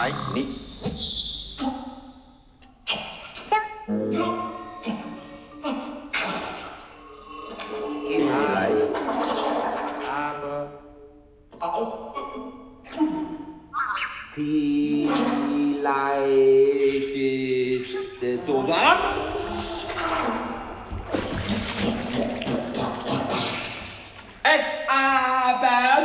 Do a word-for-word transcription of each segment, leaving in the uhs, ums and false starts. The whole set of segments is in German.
Nein, nicht. Vielleicht. Aber. Vielleicht ist es so warm. Es aber.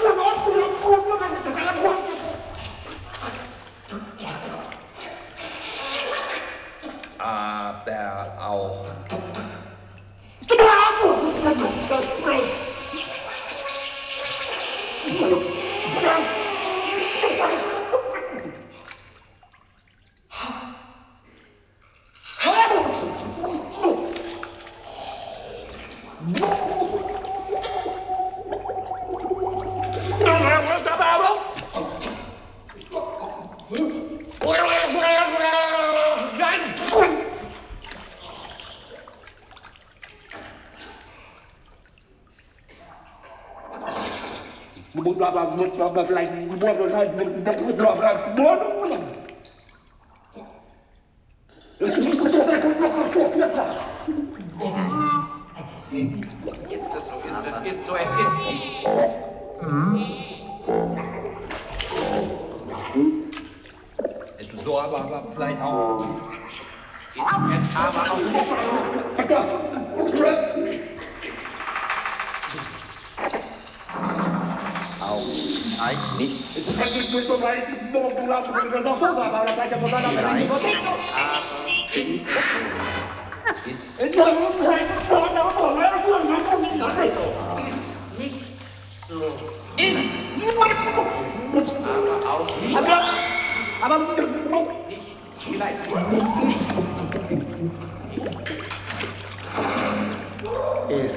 Aber auch. Ist es so, ist es, ist so, es ist nicht. So, aber, aber vielleicht auch. Ist es aber auch nicht. Auch eigentlich nicht. Vielleicht. Aber ist. Ist. Ist nicht so. Ist. Aber auch nicht. Aber. Aber nicht. Vielleicht. Ist.